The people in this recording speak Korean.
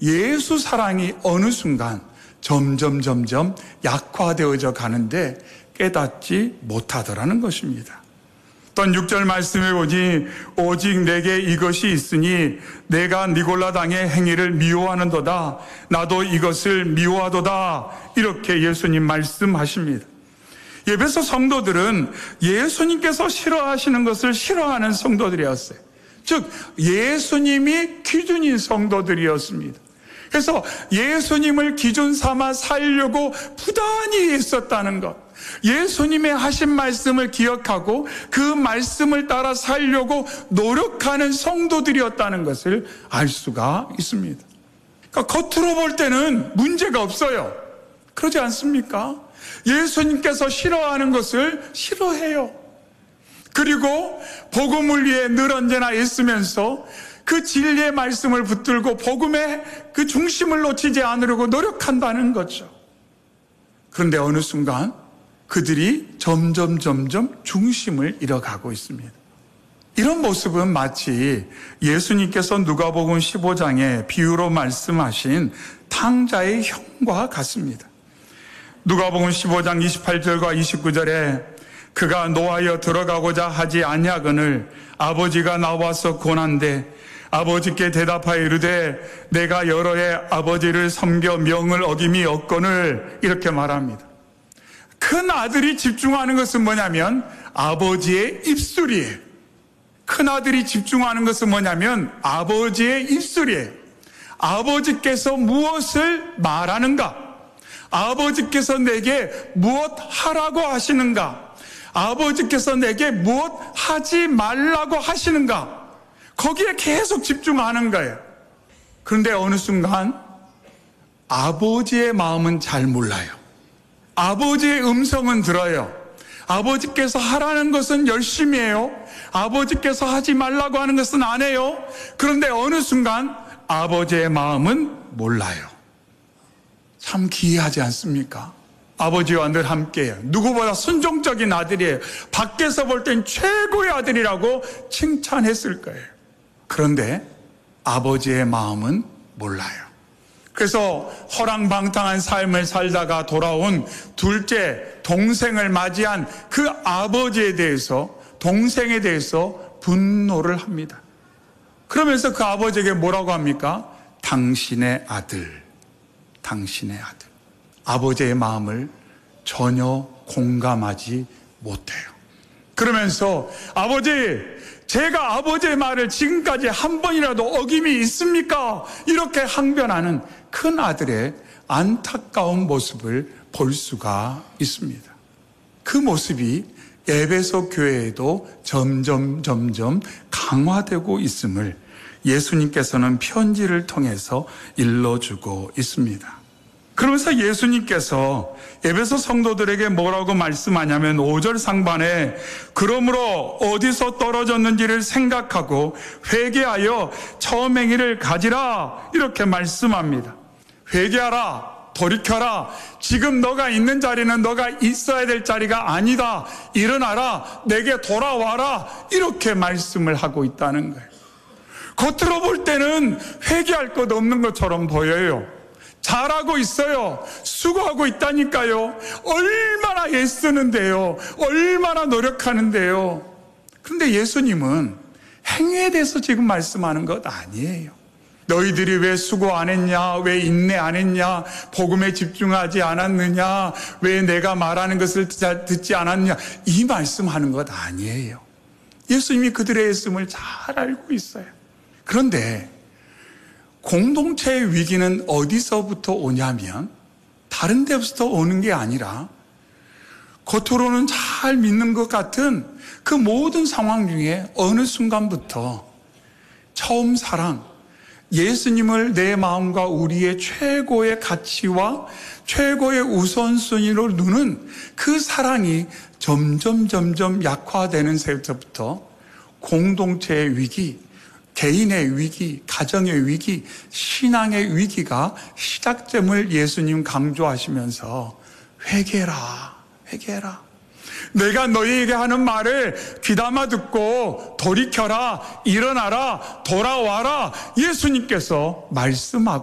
예수 사랑이 어느 순간 점점 약화되어져 가는데 깨닫지 못하더라는 것입니다. 또한 6절 말씀에 보니 오직 내게 이것이 있으니 내가 니골라 당의 행위를 미워하는도다. 나도 이것을 미워하도다. 이렇게 예수님 말씀하십니다. 에베소 성도들은 예수님께서 싫어하시는 것을 싫어하는 성도들이었어요. 즉 예수님이 기준인 성도들이었습니다. 그래서 예수님을 기준 삼아 살려고 부단히 애썼다는 것, 예수님의 하신 말씀을 기억하고 그 말씀을 따라 살려고 노력하는 성도들이었다는 것을 알 수가 있습니다. 그러니까 겉으로 볼 때는 문제가 없어요. 그러지 않습니까? 예수님께서 싫어하는 것을 싫어해요. 그리고 복음을 위해 늘 언제나 애쓰면서 그 진리의 말씀을 붙들고 복음의 그 중심을 놓치지 않으려고 노력한다는 거죠. 그런데 어느 순간 그들이 점점 중심을 잃어가고 있습니다. 이런 모습은 마치 예수님께서 누가복음 15장에 비유로 말씀하신 탕자의 형과 같습니다. 누가복음 15장 28절과 29절에 그가 노하여 들어가고자 하지 아니하거늘 아버지가 나와서 권한대 아버지께 대답하여 이르되 내가 여러 해 아버지를 섬겨 명을 어김이 없거늘 이렇게 말합니다. 큰 아들이 집중하는 것은 뭐냐면 아버지의 입술이에요. 큰 아들이 집중하는 것은 뭐냐면 아버지의 입술이에요. 아버지께서 무엇을 말하는가? 아버지께서 내게 무엇 하라고 하시는가? 아버지께서 내게 무엇 하지 말라고 하시는가? 거기에 계속 집중하는 거예요. 그런데 어느 순간 아버지의 마음은 잘 몰라요. 아버지의 음성은 들어요. 아버지께서 하라는 것은 열심히 해요. 아버지께서 하지 말라고 하는 것은 안 해요. 그런데 어느 순간 아버지의 마음은 몰라요. 참 기이하지 않습니까? 아버지와 늘 함께해요. 누구보다 순종적인 아들이에요. 밖에서 볼 땐 최고의 아들이라고 칭찬했을 거예요. 그런데 아버지의 마음은 몰라요. 그래서 허랑방탕한 삶을 살다가 돌아온 둘째 동생을 맞이한 그 아버지에 대해서, 동생에 대해서 분노를 합니다. 그러면서 그 아버지에게 뭐라고 합니까? 당신의 아들, 당신의 아들. 아버지의 마음을 전혀 공감하지 못해요. 그러면서 아버지, 제가 아버지의 말을 지금까지 한 번이라도 어김이 있습니까? 이렇게 항변하는 큰 아들의 안타까운 모습을 볼 수가 있습니다. 그 모습이 에베소 교회에도 점점 강화되고 있음을 예수님께서는 편지를 통해서 일러주고 있습니다. 그러면서 예수님께서 에베소 성도들에게 뭐라고 말씀하냐면 5절 상반에 그러므로 어디서 떨어졌는지를 생각하고 회개하여 처음 행위를 가지라 이렇게 말씀합니다. 회개하라, 돌이켜라. 지금 너가 있는 자리는 너가 있어야 될 자리가 아니다. 일어나라, 내게 돌아와라. 이렇게 말씀을 하고 있다는 거예요. 겉으로 볼 때는 회개할 것 없는 것처럼 보여요. 잘하고 있어요. 수고하고 있다니까요. 얼마나 애쓰는데요. 얼마나 노력하는데요. 그런데 예수님은 행위에 대해서 지금 말씀하는 것 아니에요. 너희들이 왜 수고 안 했냐? 왜 인내 안 했냐? 복음에 집중하지 않았느냐? 왜 내가 말하는 것을 듣지 않았냐? 이 말씀하는 것 아니에요. 예수님이 그들의 애씀을 잘 알고 있어요. 그런데 공동체의 위기는 어디서부터 오냐면 다른 데부터 오는 게 아니라 겉으로는 잘 믿는 것 같은 그 모든 상황 중에 어느 순간부터 처음 사랑, 예수님을 내 마음과 우리의 최고의 가치와 최고의 우선순위로 두는 그 사랑이 점점 약화되는 새부터 공동체의 위기, 개인의 위기, 가정의 위기, 신앙의 위기가 시작됨을 예수님 강조하시면서 회개라. 내가 너희에게 하는 말을 귀담아 듣고 돌이켜라, 일어나라, 돌아와라 예수님께서 말씀하고